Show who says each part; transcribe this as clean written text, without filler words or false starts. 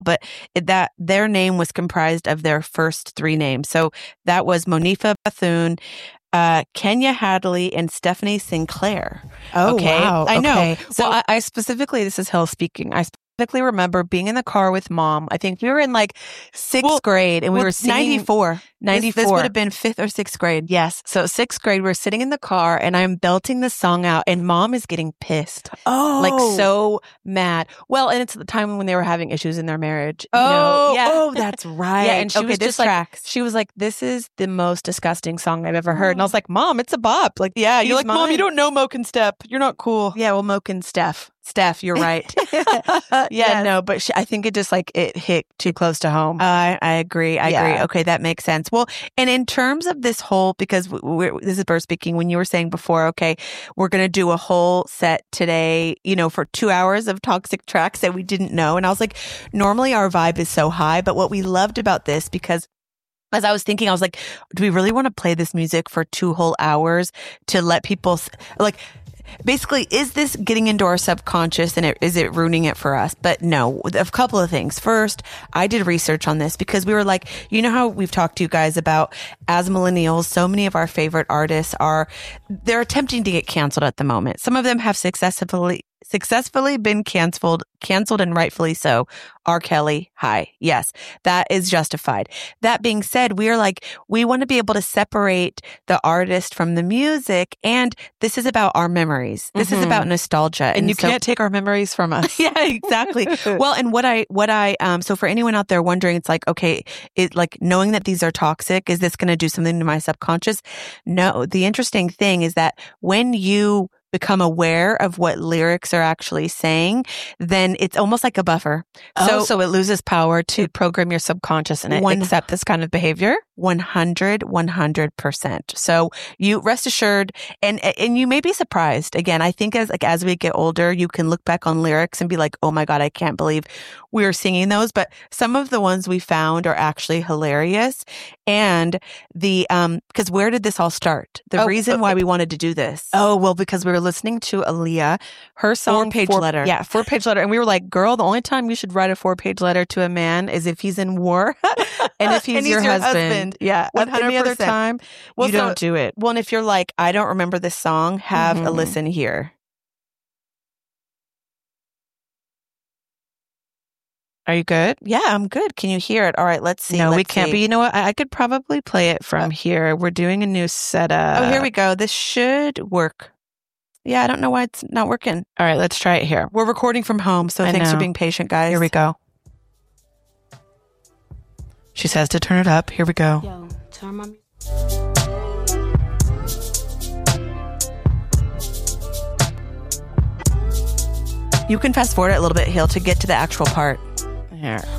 Speaker 1: but that their name was comprised of their first three names. So that was Monifa Bethune, Kenya Hadley, and Stephanie Sinclair.
Speaker 2: Oh,
Speaker 1: okay?
Speaker 2: wow.
Speaker 1: I know.
Speaker 2: Okay.
Speaker 1: So
Speaker 2: Well, I specifically, this is Hill speaking. I specifically remember being in the car with Mom. I think we were in like sixth grade and we were singing
Speaker 1: 94.
Speaker 2: 94.
Speaker 1: This would have been 5th or 6th grade.
Speaker 2: Yes. So sixth grade, we're sitting in the car and I'm belting the song out and Mom is getting pissed.
Speaker 1: Oh.
Speaker 2: Like so mad. Well, and it's the time when they were having issues in their marriage.
Speaker 1: Oh,
Speaker 2: Yeah.
Speaker 1: oh, that's right.
Speaker 2: Yeah, and she
Speaker 1: okay,
Speaker 2: was
Speaker 1: this
Speaker 2: just like,
Speaker 1: tracks.
Speaker 2: she was like, "This is the most disgusting song I've ever heard." And I was like, "Mom, it's a bop." Like,
Speaker 1: Yeah, you're
Speaker 2: he's
Speaker 1: like, Mom, you
Speaker 2: mine.
Speaker 1: don't know Moke and Step. You're not cool.
Speaker 2: Yeah, well, Moke and Steph.
Speaker 1: Steph, you're right.
Speaker 2: Yeah, no, but I think it just like it hit too close to home.
Speaker 1: I agree. I
Speaker 2: Yeah.
Speaker 1: agree. Okay, that makes sense. Well, and in terms of this whole, because this is Burr speaking, when you were saying before, okay, we're going to do a whole set today, for 2 hours of toxic tracks that we didn't know. And I was like, normally our vibe is so high, but what we loved about this, because as I was thinking, I was like, do we really want to play this music for 2 whole hours to let people like, basically, is this getting into our subconscious and is it ruining it for us? But no, a couple of things. First, I did research on this because we were like, you know how we've talked to you guys about as millennials, so many of our favorite artists they're attempting to get canceled at the moment. Some of them have successfully been canceled and rightfully so. R. Kelly, hi. Yes, that is justified. That being said, we are like, we want to be able to separate the artist from the music. And this is about our memories. This is about nostalgia.
Speaker 2: and you can't take our memories from us.
Speaker 1: Yeah, exactly. Well, and so for anyone out there wondering, it's like, okay, knowing that these are toxic, is this going to do something to my subconscious? No. The interesting thing is that when you become aware of what lyrics are actually saying, then it's almost like a buffer.
Speaker 2: So it loses power to program your subconscious and accept this kind of behavior?
Speaker 1: 100%. So you rest assured, and you may be surprised. Again, I think as we get older, you can look back on lyrics and be like, oh my God, I can't believe we were singing those. But some of the ones we found are actually hilarious. And because where did this all start? The reason why we wanted to do this.
Speaker 2: Oh, well, because we were listening to Aaliyah, her song
Speaker 1: 4-page letter.
Speaker 2: Yeah, 4-page letter. And we were like, girl, the only time you should write a 4-page letter to a man is if he's in war and if he's your husband. Yeah.
Speaker 1: 100%.
Speaker 2: Any other time, you don't do it.
Speaker 1: Well, and if you're like, I don't remember this song, have a listen here.
Speaker 2: Are you good?
Speaker 1: Yeah, I'm good. Can you hear it? All right, let's see.
Speaker 2: No, we can't. But you know what? I could probably play it from here. We're doing a new setup.
Speaker 1: Oh, here we go. This should work. Yeah, I don't know why it's not working.
Speaker 2: All right, let's try it here.
Speaker 1: We're recording from home, so thanks for being patient, guys.
Speaker 2: Here we go. She says to turn it up. Here we go.
Speaker 3: Yo, turn my music.
Speaker 1: You can fast forward it a little bit, Hill, to get to the actual part.
Speaker 2: Here.